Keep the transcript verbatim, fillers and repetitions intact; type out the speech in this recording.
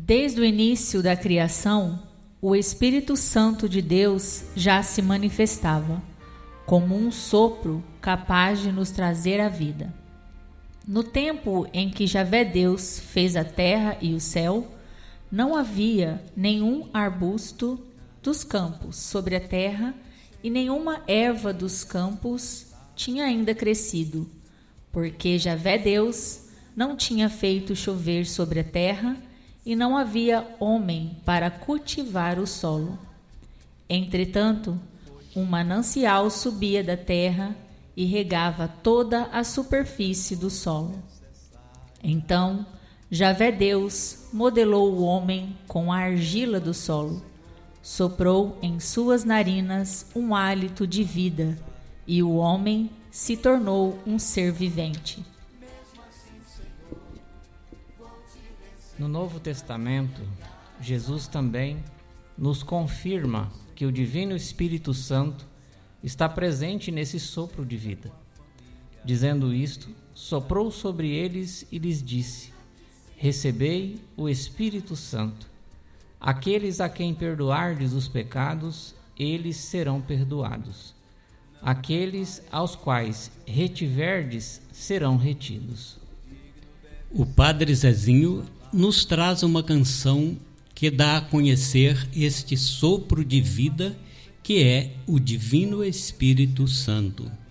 Desde o início da criação, o Espírito Santo de Deus já se manifestava, como um sopro capaz de nos trazer a vida. No tempo em que Javé Deus fez a terra e o céu, não havia nenhum arbusto dos campos sobre a terra e nenhuma erva dos campos tinha ainda crescido, porque Javé Deus não tinha feito chover sobre a terra e não havia homem para cultivar o solo. Entretanto, um manancial subia da terra e regava toda a superfície do solo. Então, Javé Deus modelou o homem com a argila do solo, soprou em suas narinas um hálito de vida, e o homem se tornou um ser vivente. No Novo Testamento, Jesus também nos confirma que o Divino Espírito Santo está presente nesse sopro de vida. Dizendo isto, soprou sobre eles e lhes disse: recebei o Espírito Santo. Aqueles a quem perdoardes os pecados, eles serão perdoados. Aqueles aos quais retiverdes serão retidos. O Padre Zezinho nos traz uma canção que dá a conhecer este sopro de vida que é o Divino Espírito Santo.